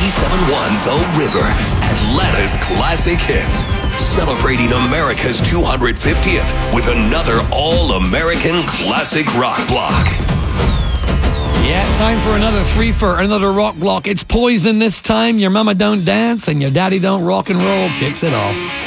97.1 The River, Atlanta's classic hits. Celebrating America's 250th with another all-American classic rock block. Yeah, time for another rock block. It's Poison this time. Your Mama Don't Dance and Your Daddy Don't Rock and Roll kicks it off.